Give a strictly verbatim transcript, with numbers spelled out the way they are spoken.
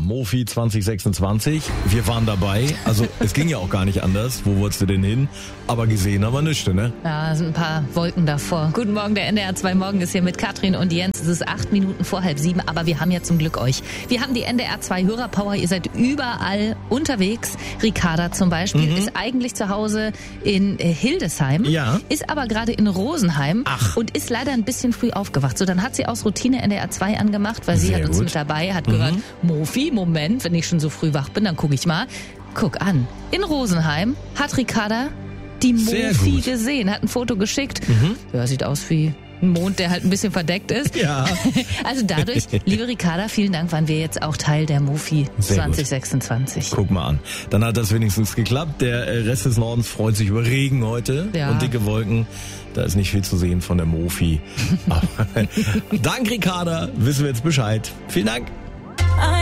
Mofi zwanzig sechsundzwanzig. Wir waren dabei. Also es ging ja auch gar nicht anders. Wo wolltest du denn hin? Aber gesehen haben wir nichts, ne? Ja, es sind ein paar Wolken davor. Guten Morgen, der N D R zwei Morgen ist hier mit Katrin und Jens. Es ist acht Minuten vor halb sieben, aber wir haben ja zum Glück euch. Wir haben die N D R zwei Hörerpower. Ihr seid überall unterwegs. Ricarda zum Beispiel mhm. ist eigentlich zu Hause in Hildesheim, ja. ist aber gerade in Rosenheim Ach. und ist leider ein bisschen früh aufgewacht. So, dann hat sie aus Routine N D R zwei angemacht, weil sie Sehr hat uns gut. mit dabei, hat mhm. gehört, Mofi, Moment, wenn ich schon so früh wach bin, dann gucke ich mal. Guck an, in Rosenheim hat Ricarda die Mofi gesehen, hat ein Foto geschickt. Mhm. Ja, sieht aus wie ein Mond, der halt ein bisschen verdeckt ist. Ja. Also dadurch, liebe Ricarda, vielen Dank, waren wir jetzt auch Teil der Mofi zwanzig sechsundzwanzig. Guck mal an. Dann hat das wenigstens geklappt. Der Rest des Nordens freut sich über Regen heute ja. und dicke Wolken. Da ist nicht viel zu sehen von der Mofi. Dank Ricarda, wissen wir jetzt Bescheid. Vielen Dank.